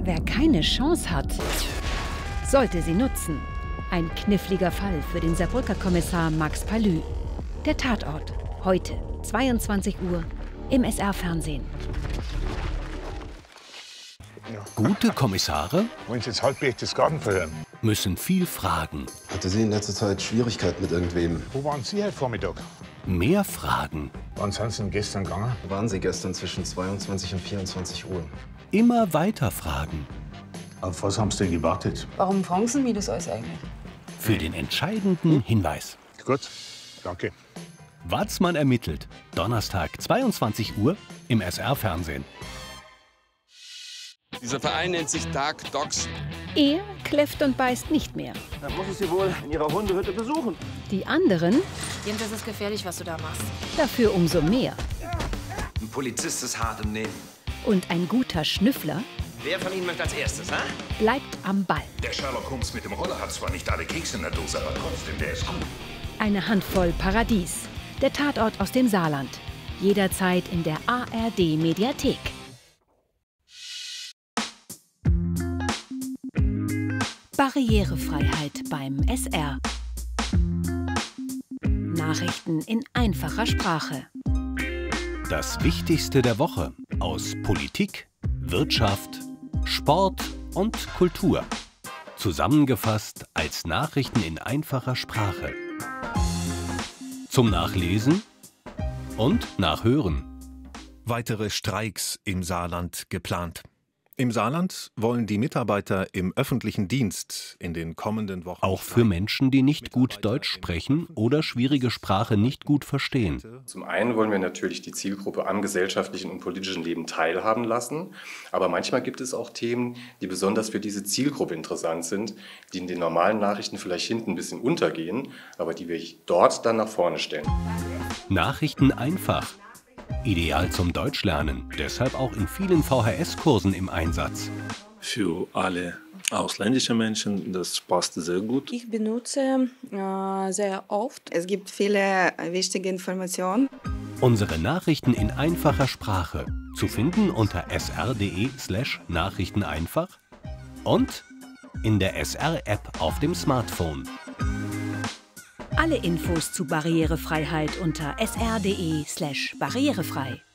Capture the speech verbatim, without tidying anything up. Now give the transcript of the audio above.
Wer keine Chance hat, sollte sie nutzen. Ein kniffliger Fall für den Saarbrücker Kommissar Max Palü. Der Tatort, heute, zweiundzwanzig Uhr, im S R-Fernsehen. Gute Kommissare Wollen Sie jetzt halbwegs das Garten verhören? müssen viel fragen. Hatte sie in letzter Zeit Schwierigkeiten mit irgendwem? Wo waren Sie heute Vormittag? Mehr Fragen. Wann sind Sie denn gestern gegangen? Waren sie gestern zwischen zweiundzwanzig und vierundzwanzig Uhr? Immer weiter fragen. Auf was haben Sie denn gewartet? Warum fragen Sie mich das alles eigentlich? Für den entscheidenden Hinweis. Gut, danke. Watzmann ermittelt. Donnerstag, zweiundzwanzig Uhr im S R-Fernsehen. Dieser Verein nennt sich Dark Dogs. Er kläfft und beißt nicht mehr. Dann muss ich Sie wohl in Ihrer Hundehütte besuchen. Die anderen Jens, das ist gefährlich, was du da machst. dafür umso mehr. Ein Polizist ist hart im Nehmen. Und ein guter Schnüffler Wer von Ihnen möchte als erstes, ha? bleibt am Ball. Der Sherlock Holmes mit dem Roller hat zwar nicht alle Kekse in der Dose, aber trotzdem, der ist gut. Eine Handvoll Paradies. Der Tatort aus dem Saarland. Jederzeit in der A R D-Mediathek. Barrierefreiheit beim S R. Nachrichten in einfacher Sprache. Das Wichtigste der Woche aus Politik, Wirtschaft, Sport und Kultur. Zusammengefasst als Nachrichten in einfacher Sprache. Zum Nachlesen und Nachhören. Weitere Streiks im Saarland geplant. Im Saarland wollen die Mitarbeiter im öffentlichen Dienst in den kommenden Wochen Auch für Menschen, die nicht gut Deutsch sprechen oder schwierige Sprache nicht gut verstehen. Zum einen wollen wir natürlich die Zielgruppe am gesellschaftlichen und politischen Leben teilhaben lassen. Aber manchmal gibt es auch Themen, die besonders für diese Zielgruppe interessant sind, die in den normalen Nachrichten vielleicht hinten ein bisschen untergehen, aber die wir dort dann nach vorne stellen. Nachrichten einfach. Ideal zum Deutschlernen, deshalb auch in vielen V H S-Kursen im Einsatz. Für alle ausländischen Menschen, das passt sehr gut. Ich benutze äh, sehr oft. Es gibt viele wichtige Informationen. Unsere Nachrichten in einfacher Sprache zu finden unter sr.de slash Nachrichten einfach und in der S R-App auf dem Smartphone. Alle Infos zu Barrierefreiheit unter sr.de slash barrierefrei.